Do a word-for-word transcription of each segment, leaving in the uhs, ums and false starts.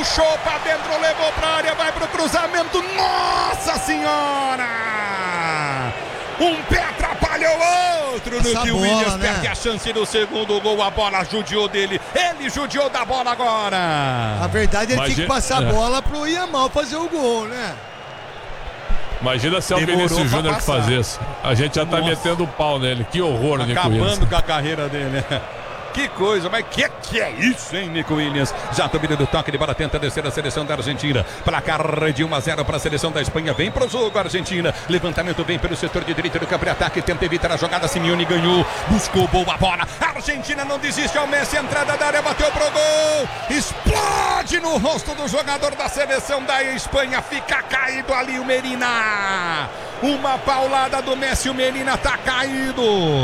puxou pra dentro, levou pra área, vai pro cruzamento, nossa senhora! Um pé atrapalhou o outro no que o Williams né? perde a chance do segundo gol, a bola judiou dele, ele judiou da bola agora. A verdade é que Mas tinha que passar é. a bola pro Yamal fazer o gol, né? Imagina se é o Vinícius Júnior que faz isso. A gente já tá Nossa. metendo o pau nele. Que horror, tá Nico Williams. Acabando com a carreira dele. Que coisa, mas que que é isso, hein, Nico Williams? Já domina do toque de bola, tenta descer a seleção da Argentina. Placar de um a zero para a seleção da Espanha. Vem pro jogo, Argentina. Levantamento vem pelo setor de direita do campo de ataque. Tenta evitar a jogada. Simeone ganhou. Buscou boa bola. A Argentina não desiste ao Messi. Entrada da área, bateu pro gol. Explode no rosto do jogador da seleção da Espanha. Fica caído ali o Medina. Uma paulada do Messi. O Medina tá caído.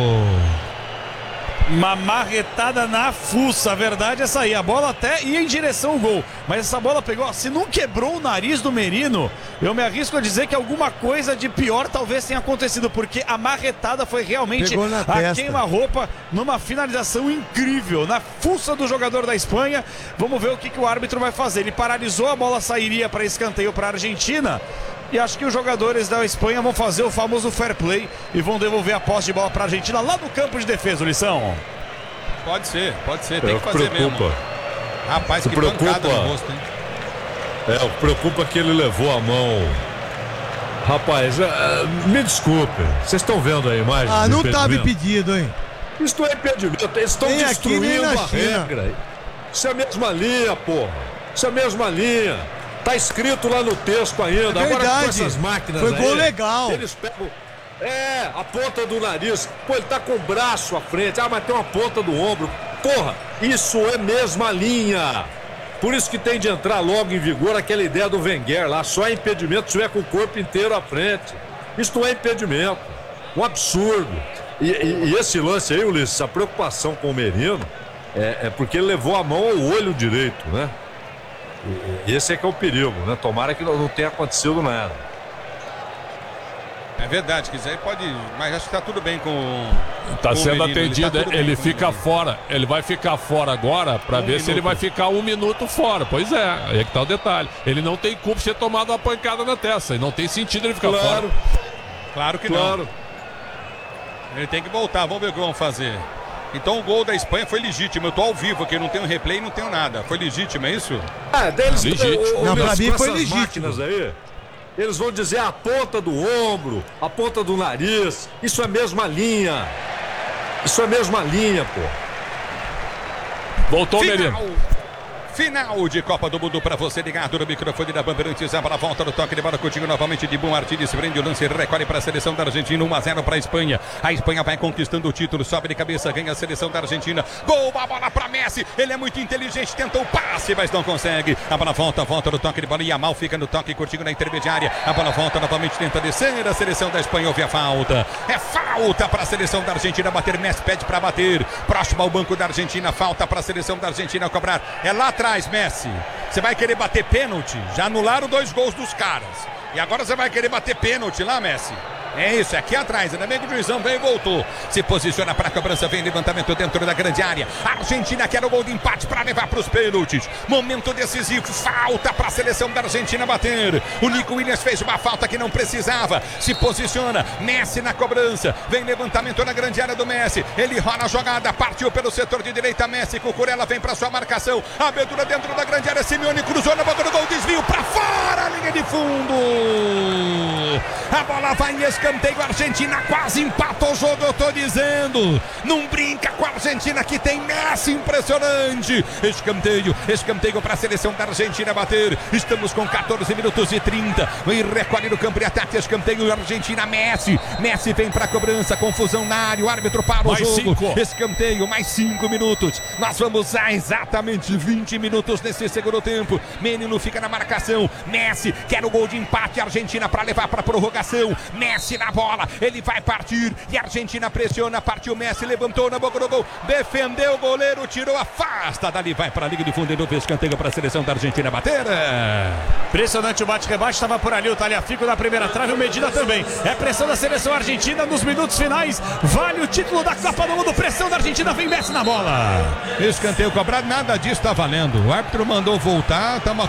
Uma marretada na fuça, a verdade é essa aí. A bola até ia em direção ao gol, mas essa bola pegou, se não quebrou o nariz do Merino, eu me arrisco a dizer que alguma coisa de pior talvez tenha acontecido, porque a marretada foi realmente a queima-roupa numa finalização incrível, na fuça do jogador da Espanha. Vamos ver o que, que o árbitro vai fazer. Ele paralisou, a bola sairia para escanteio para a Argentina. E acho que os jogadores da Espanha vão fazer o famoso fair play e vão devolver a posse de bola para a Argentina lá no campo de defesa, Lição. Pode ser, pode ser, tem é, que fazer preocupa. mesmo. Rapaz, que preocupa. pancada no rosto, hein? É, o que preocupa é que ele levou a mão. Rapaz, é, me desculpe, vocês estão vendo a imagem? Ah, não estava impedido, hein? Isso não é impedimento, eles estão destruindo a regra. Isso é a mesma linha, porra. Isso é a mesma linha. Tá escrito lá no texto ainda. É Agora com essas máquinas foi aí, gol legal. Eles pegam, é, a ponta do nariz. Pô, ele tá com o braço à frente. Ah, mas tem uma ponta do ombro. Porra, isso é mesma linha. Por isso que tem de entrar logo em vigor aquela ideia do Wenger lá. Só é impedimento se tiver com o corpo inteiro à frente. Isso não é impedimento. Um absurdo. E, e, e esse lance aí, Ulisses, a preocupação com o Merino é, é porque ele levou a mão ao olho direito, né? E esse é que é o perigo, né? Tomara que não tenha acontecido nada. É verdade, quiser pode, mas acho que tá tudo bem com Tá com sendo o menino, atendido, ele, tá ele fica fora. Ele vai ficar fora agora pra um ver minuto. se ele vai ficar um minuto fora. Pois é, aí é que tá o detalhe. Ele não tem culpa de ter tomado uma pancada na testa. E não tem sentido ele ficar claro. fora. Claro que claro. não. Ele tem que voltar, vamos ver o que vão fazer. Então o gol da Espanha foi legítimo. Eu tô ao vivo aqui, não tenho replay, não tenho nada. Foi legítimo, é isso? Ah, deles, legítimo. O, o, não, pra mim foi legítimo. Aí, eles vão dizer a ponta do ombro, a ponta do nariz. Isso é a mesma linha. Isso é a mesma linha, pô. Voltou, Merino. Final de Copa do Mundo para você ligado no microfone da Bandeirantes. A bola volta no toque de bola contigo novamente de Bom Martínez. Prende o lance, recolhe para a seleção da Argentina. um a zero para a Espanha. A Espanha vai conquistando o título, sobe de cabeça, ganha a seleção da Argentina. Gol, a bola para Messi. Ele é muito inteligente, tenta o passe, mas não consegue. A bola volta, volta no toque de bola. E Yamal fica no toque, contigo na intermediária. A bola volta novamente, tenta descer. A seleção da Espanha ouve a falta. É falta para a seleção da Argentina bater. Messi pede para bater. Próximo ao banco da Argentina, falta para a seleção da Argentina cobrar. É lá atrás, Messi. Você vai querer bater pênalti? Já anularam dois gols dos caras. E agora você vai querer bater pênalti lá, Messi? É isso, é aqui atrás, ainda bem que o juizão veio e voltou. Se posiciona para a cobrança, vem levantamento dentro da grande área. A Argentina quer o gol de empate para levar para os pênaltis. Momento decisivo, falta para a seleção da Argentina bater. O Nico Williams fez uma falta que não precisava. Se posiciona, Messi na cobrança. Vem levantamento na grande área do Messi. Ele rola a jogada, partiu pelo setor de direita. Messi, Cucurella vem para sua marcação. Abertura dentro da grande área. Simeone cruzou na boca do gol, desvio para fora, linha de fundo. A bola vai em escanteio, a Argentina quase empatou o jogo, eu tô dizendo. Não brinca com a Argentina que tem Messi impressionante. Escanteio, escanteio para a seleção da Argentina bater. Estamos com quatorze minutos e trinta. Vai recolhe no campo de ataque, escanteio, Argentina, Messi. Messi vem para a cobrança, confusão na área, o árbitro para o mais jogo. Cinco. Escanteio, mais cinco minutos. Nós vamos a exatamente vinte minutos nesse segundo tempo. Menino fica na marcação. Messi quer o gol de empate, a Argentina para levar para prorrogação. Messi na bola, ele vai partir e a Argentina pressiona, partiu Messi, levantou na boca do gol, defendeu o goleiro, tirou, afasta, dali vai para a liga de fundo e novo escanteio para a seleção da Argentina bater. Impressionante o bate-rebate, estava por ali o Tagliafico na primeira trave, o Medina também. É pressão da seleção argentina nos minutos finais, vale o título da Copa do Mundo, pressão da Argentina, vem Messi na bola. Escanteio cobrado, nada disso está valendo, o árbitro mandou voltar, estamos